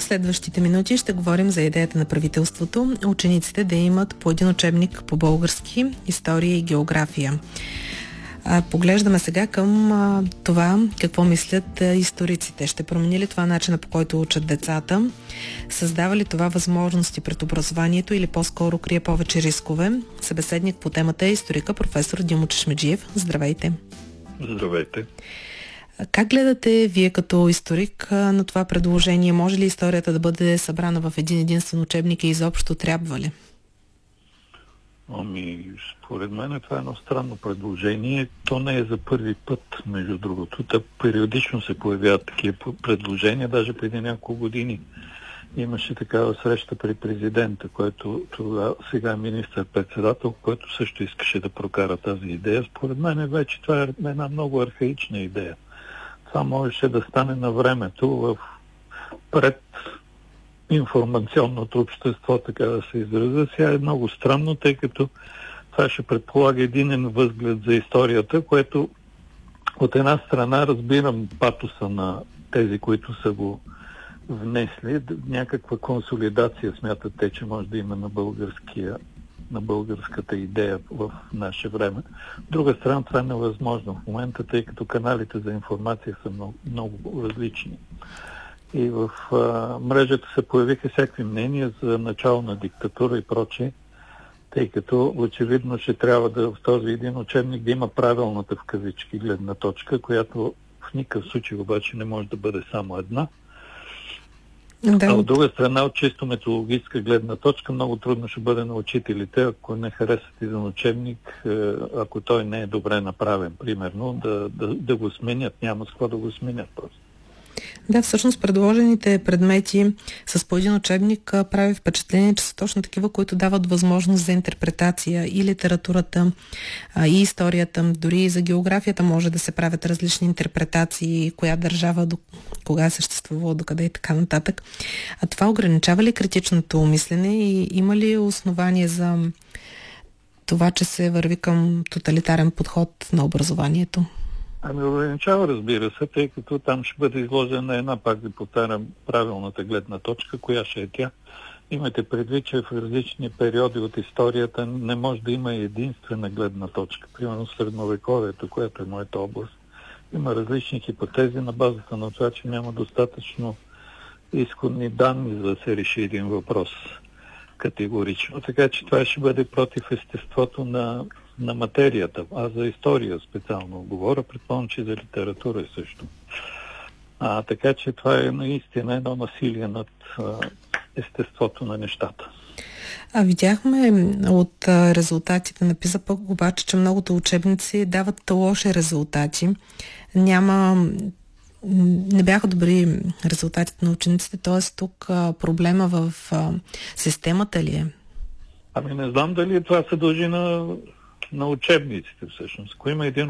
следващите минути ще говорим за идеята на правителството учениците да имат по един учебник по български, история и география. Поглеждаме сега към това какво мислят историците. Ще промени ли това начина, по който учат децата? Създава ли това възможности пред образованието или по-скоро крие повече рискове? Събеседник по темата е историка професор Димо Чешмеджиев. Здравейте! Здравейте! Как гледате вие като историк на това предложение? Може ли историята да бъде събрана в един единствен учебник и изобщо трябва ли? Според мен това е едно странно предложение. То не е за първи път, между другото. Периодично се появяват такива предложения, даже преди няколко години имаше такава среща при президента, който сега е министър-председател, който също искаше да прокара тази идея. Според мен вече това е една много архаична идея. Това можеше да стане на времето пред информационното общество, така да се изразя. Сега е много странно, тъй като това ще предполага единен възглед за историята, което от една страна разбирам патоса на тези, които са го внесли. Някаква консолидация смятат те, че може да има на българската идея в наше време. От друга страна, това е невъзможно в момента, тъй като каналите за информация са много, много различни. И в мрежата се появиха всякакви мнения за начало на диктатура и прочее, тъй като очевидно ще трябва в този един учебник да има правилната в кавички гледна точка, която в никакъв случай обаче не може да бъде само една. Да. А от друга страна, от чисто методологическа гледна точка, много трудно ще бъде на учителите, ако не харесат един учебник, ако той не е добре направен, примерно, да го сменят. Няма с какво да го сменят просто. Да, всъщност предложените предмети с по един учебник прави впечатление, че са точно такива, които дават възможност за интерпретация и литературата, и историята, дори и за географията може да се правят различни интерпретации, коя държава кога е съществувала, докъде и така нататък. А това ограничава ли критичното мислене и има ли основание за това, че се върви към тоталитарен подход на образованието? Ограничава, разбира се, тъй като там ще бъде изложена една, пак да повтарям, правилната гледна точка, коя ще е тя. Имайте предвид, че в различни периоди от историята не може да има единствена гледна точка. Примерно средновековието, което е моята област, има различни хипотези на базата на това, че няма достатъчно изходни данни за да се реши един въпрос категорично. Така че това ще бъде против естеството на материята. А за история специално говоря, предполагам, че за литература е също. Така че това е наистина едно насилие над естеството на нещата. Видяхме от резултатите на PISA пък обаче, че многото учебници дават лоши резултати. Не бяха добри резултатите на учениците, т.е. тук проблема в системата ли е? Не знам дали това се дължи на учебниците всъщност. Ако има един